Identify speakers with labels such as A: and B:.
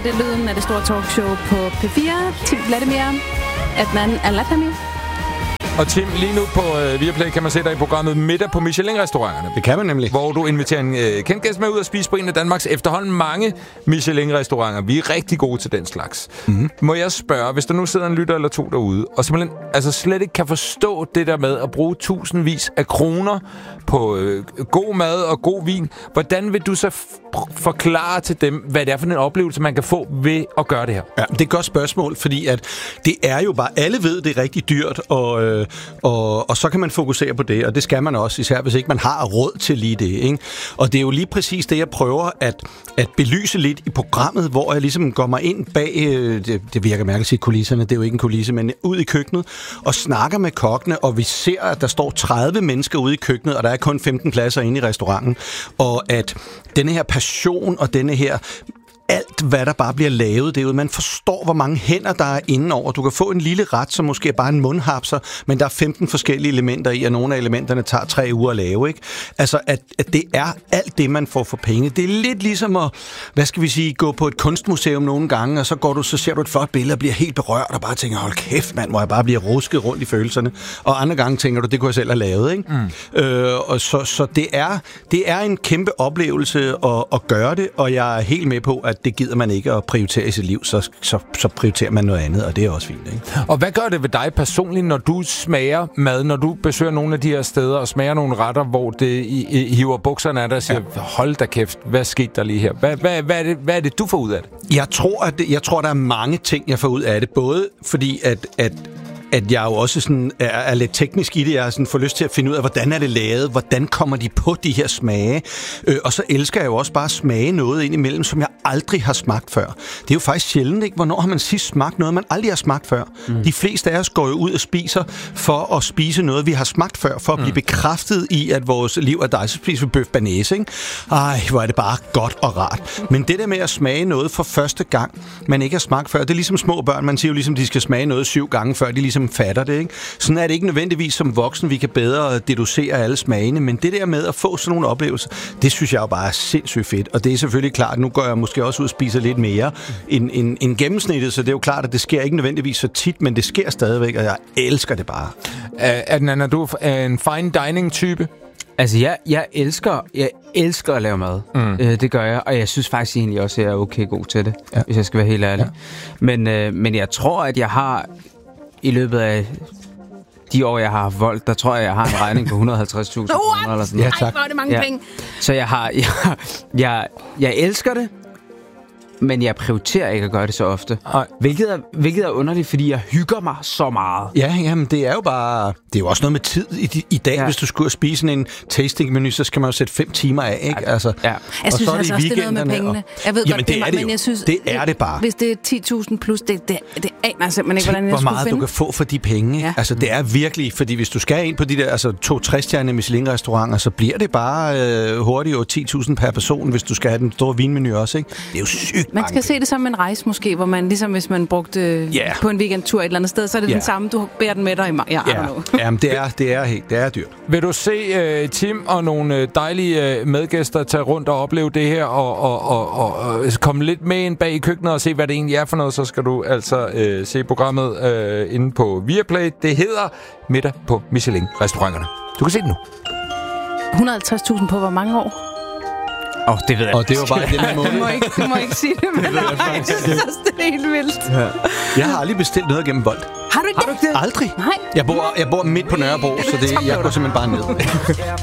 A: det er lyden af det store talkshow på P4. Tim Vladimir, Adnan Al-Lathami.
B: Og Tim, lige nu på Viaplay kan man se dig i programmet Middag på Michelin-restauranterne.
C: Det kan man nemlig.
B: Hvor du inviterer en kendt gæst med ud og spise på en af Danmarks efterhånden mange Michelin-restauranter. Vi er rigtig gode til den slags. Mm-hmm. Må jeg spørge, hvis der nu sidder en lytter eller to derude, og simpelthen slet ikke kan forstå det der med at bruge tusindvis af kroner på god mad og god vin, hvordan vil du så forklare til dem, hvad det er for en oplevelse, man kan få ved at gøre det her?
C: Ja, det er et godt spørgsmål, fordi at det er jo bare, alle ved, det er rigtig dyrt, og så kan man fokusere på det, og det skal man også, især hvis ikke man har råd til lige det, ikke? Og det er jo lige præcis det, jeg prøver at belyse lidt i programmet, hvor jeg ligesom går mig ind bag, det virker mærkeligt at sige kulisserne, det er jo ikke en kulisse, men ud i køkkenet, og snakker med kokkene, og vi ser, at der står 30 mennesker ude i køkkenet, og der er kun 15 pladser inde i restauranten, og at denne her passion og denne her alt, hvad der bare bliver lavet derude. Man forstår, hvor mange hænder, der er indenover. Du kan få en lille ret, som måske er bare en mundhapser, men der er 15 forskellige elementer i, og nogle af elementerne tager 3 uger at lave, ikke? Altså, at det er alt det, man får for penge. Det er lidt ligesom at, gå på et kunstmuseum nogle gange, og så ser du et flot billede og bliver helt berørt, og bare tænker, hold kæft, mand, må jeg bare blive rusket rundt i følelserne. Og andre gange tænker du, det kunne jeg selv have lavet, ikke? Og så det er en kæmpe oplevelse at gøre det, og jeg er helt med på, at det gider man ikke at prioritere i sit liv, så prioriterer man noget andet, og det er også fint, ikke?
B: Og hvad gør det ved dig personligt, når du smager mad, når du besøger nogle af de her steder og smager nogle retter, hvor det hiver bukserne af dig og siger, hold da kæft, hvad skete der lige her? Hvad er det, du får ud af det?
C: Jeg tror, der er mange ting, jeg får ud af det. Både fordi, at jeg jo også sådan er lidt teknisk i det. Jeg sådan får lyst til at finde ud af, hvordan er det lavet? Hvordan kommer de på de her smage? Og så elsker jeg jo også bare at smage noget ind imellem, som jeg aldrig har smagt før. Det er jo faktisk sjældent, ikke? Hvornår har man sidst smagt noget, man aldrig har smagt før? De fleste af os går jo ud og spiser for at spise noget, vi har smagt før, for at blive bekræftet i, at vores liv er dig. Så spiser vi bøf banæse, ikke? Ej, hvor er det bare godt og rart. Men det der med at smage noget for første gang, man ikke har smagt før, det er ligesom små børn. Man siger jo ligesom, de skal smage noget 7 gange, før de ligesom fatter det, ikke? Sådan er det ikke nødvendigvis som voksen. Vi kan bedre deducere alle smagene, men det der med at få sådan nogle oplevelser, det synes jeg jo bare er sindssygt fedt. Og det er selvfølgelig klart, nu går jeg måske også ud og spiser lidt mere end gennemsnittet, så det er jo klart, at det sker ikke nødvendigvis så tit, men det sker stadigvæk, og jeg elsker det bare.
B: Adnan, er du en fine dining-type?
D: Altså, jeg elsker at lave mad. Det gør jeg, og jeg synes faktisk egentlig også, at jeg er okay god til det, hvis jeg skal være helt ærlig. Ja. Men jeg tror, at jeg har i løbet af de år, jeg har haft Volt, der tror jeg har en regning på 150.000 kroner eller sådan.
A: Ja, tak. Hvor er det mange penge.
D: Så jeg elsker det, men jeg prioriterer ikke at gøre det så ofte. Hvilket er underligt, fordi jeg hygger mig så meget.
C: Ja, jamen det er jo bare... Det er jo også noget med tid i dag. Ja. Hvis du skulle spise sådan en tasting-menu, så skal man jo sætte 5 timer af, ikke?
D: Ja.
C: Altså,
A: jeg synes også, det er noget med pengene. Jeg ved godt, men jeg synes...
C: Det er det bare.
A: Hvis det er 10.000 plus, det aner jeg simpelthen ikke, hvordan jeg skulle finde.
C: Hvor meget du kan få for de penge. Ja. Altså, det er virkelig... Fordi hvis du skal ind på de der 2-3-stjernede Michelin-restauranter, så bliver det bare hurtigt 10.000 per person, hvis du skal have den store vinmenu også, ikke? Det er jo sygt.
A: Man skal se det som en rejse måske, hvor man ligesom hvis man brugte på en weekendtur et eller andet sted, så er det den samme, du bærer den med dig i
C: Jamen, det er dyrt.
B: Vil du se Tim og nogle dejlige medgæster tage rundt og opleve det her, og komme lidt med ind bag i køkkenet og se, hvad det egentlig er for noget, så skal du altså se programmet inde på Viaplay. Det hedder Middag på Michelin-restauranterne. Du kan se det nu.
A: 150.000 på hvor mange år?
C: Det ved jeg. Og det var bare den her måde.
A: Du må ikke sige det, men jeg synes, det er helt vildt. Ja.
C: Jeg har aldrig bestilt noget gennem Volt.
A: Har du ikke det?
C: Aldrig.
A: Nej.
C: Jeg bor midt på Nørrebro, så jeg går simpelthen bare ned.